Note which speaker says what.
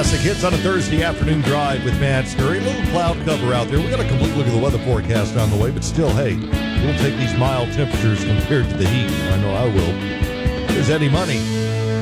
Speaker 1: Classic hits on a Thursday afternoon drive with Matt Scurry. A little cloud cover out there. We got a complete look at the weather forecast on the way, but still, hey, we'll take these mild temperatures compared to the heat. I know I will. There's Eddie Money.